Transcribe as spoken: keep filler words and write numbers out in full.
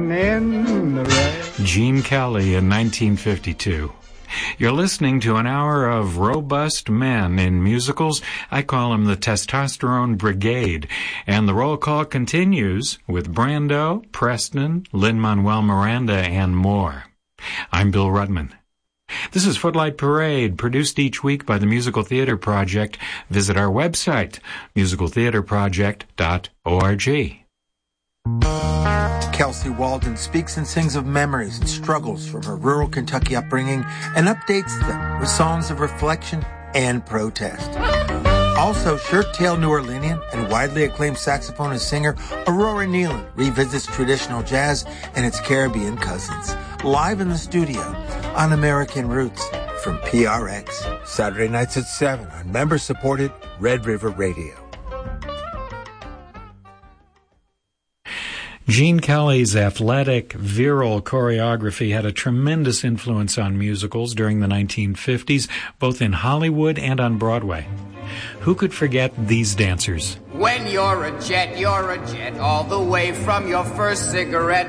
dancing in the rain. Gene Kelly in nineteen fifty-two. You're listening to an hour of robust men in musicals. I call them the Testosterone Brigade. And the roll call continues with Brando, Preston, Lin-Manuel Miranda, and more. I'm Bill Rudman. This is Footlight Parade, produced each week by the Musical Theater Project. Visit our website, musical theater project dot org. Kelsey Walden speaks and sings of memories and struggles from her rural Kentucky upbringing and updates them with songs of reflection and protest. Also, shirt-tailed New Orleanian and widely acclaimed saxophonist singer Aurora Nealon revisits traditional jazz and its Caribbean cousins, live in the studio on American Roots from P R X. Saturday nights at seven on member-supported Red River Radio. Gene Kelly's athletic, virile choreography had a tremendous influence on musicals during the nineteen fifties, both in Hollywood and on Broadway. Who could forget these dancers? When you're a jet, you're a jet all the way from your first cigarette.